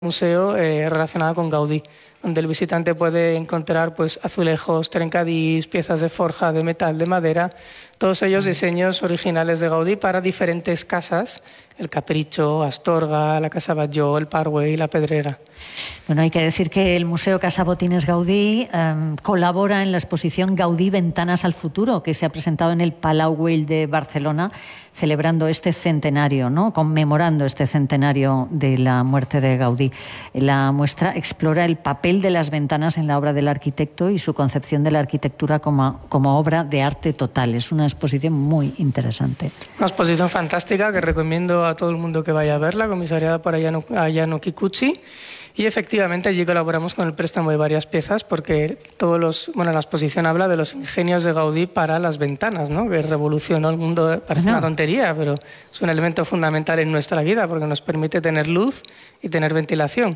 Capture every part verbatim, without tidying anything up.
museo eh, relacionada con Gaudí, donde el visitante puede encontrar pues, azulejos, trencadís, piezas de forja, de metal, de madera, todos ellos diseños originales de Gaudí para diferentes casas, el Capricho, Astorga, la Casa Batlló, el Parway y la Pedrera. Bueno, hay que decir que el Museo Casa Botines Gaudí eh, colabora en la exposición Gaudí Ventanas al Futuro, que se ha presentado en el Palau Güell de Barcelona, celebrando este centenario, ¿no? Conmemorando este centenario de la muerte de Gaudí. La muestra explora el papel de las ventanas en la obra del arquitecto y su concepción de la arquitectura como, como obra de arte total. Es una exposición muy interesante. Una exposición fantástica que recomiendo a todo el mundo que vaya a verla, comisariada por Ayano, Ayano Kikuchi. Y efectivamente allí colaboramos con el préstamo de varias piezas porque todos los, bueno, la exposición habla de los ingenios de Gaudí para las ventanas, ¿no? Que revolucionó el mundo. Parece no. una tontería, pero es un elemento fundamental en nuestra vida porque nos permite tener luz y tener ventilación.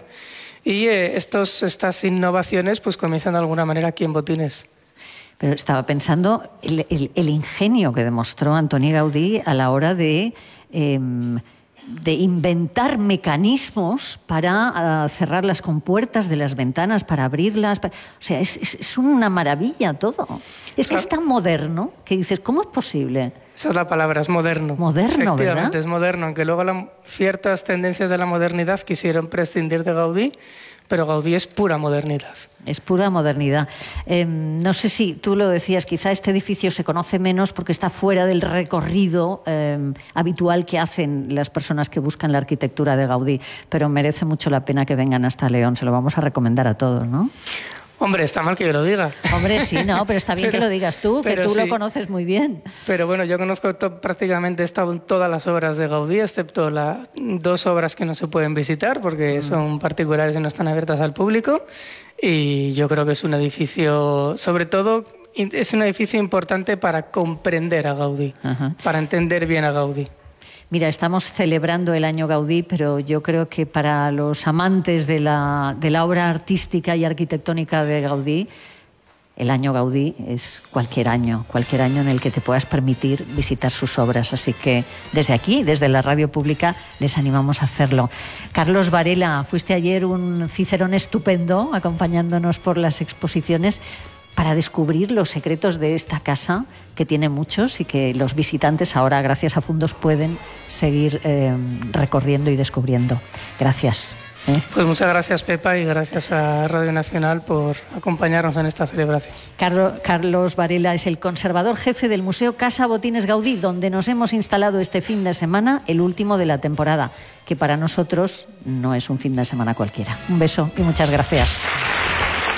Y eh, estos, estas innovaciones pues comienzan de alguna manera aquí en Botines. Pero estaba pensando el, el, el ingenio que demostró Antoni Gaudí a la hora de... Eh, de inventar mecanismos para uh, cerrar las compuertas de las ventanas, para abrirlas. Para... O sea, es, es, es una maravilla todo. Es que es tan moderno que dices, ¿cómo es posible? Esa es la palabra, es moderno. Moderno, Efectivamente, ¿verdad? es moderno, aunque luego la, ciertas tendencias de la modernidad quisieron prescindir de Gaudí, pero Gaudí es pura modernidad. Es pura modernidad. Eh, no sé si tú lo decías, quizá este edificio se conoce menos porque está fuera del recorrido eh, habitual que hacen las personas que buscan la arquitectura de Gaudí, pero merece mucho la pena que vengan hasta León. Se lo vamos a recomendar a todos, ¿no? Hombre, está mal que yo lo diga. Hombre, sí, no, pero está bien pero, que lo digas tú, que tú sí. lo conoces muy bien. Pero bueno, yo conozco to prácticamente he estado en todas las obras de Gaudí, excepto las dos obras que no se pueden visitar porque mm. son particulares y no están abiertas al público. Y yo creo que es un edificio, sobre todo, es un edificio importante para comprender a Gaudí, Ajá. para entender bien a Gaudí. Mira, estamos celebrando el año Gaudí, pero yo creo que para los amantes de la, de la obra artística y arquitectónica de Gaudí, el año Gaudí es cualquier año, cualquier año en el que te puedas permitir visitar sus obras. Así que desde aquí, desde la radio pública, les animamos a hacerlo. Carlos Varela, fuiste ayer un cicerón estupendo acompañándonos por las exposiciones para descubrir los secretos de esta casa, que tiene muchos y que los visitantes ahora, gracias a Fundos, pueden seguir eh, recorriendo y descubriendo. Gracias. ¿eh? Pues muchas gracias, Pepa, y gracias a Radio Nacional por acompañarnos en esta celebración. Carlos, Carlos Varela es el conservador jefe del Museo Casa Botines Gaudí, donde nos hemos instalado este fin de semana, el último de la temporada, que para nosotros no es un fin de semana cualquiera. Un beso y muchas gracias.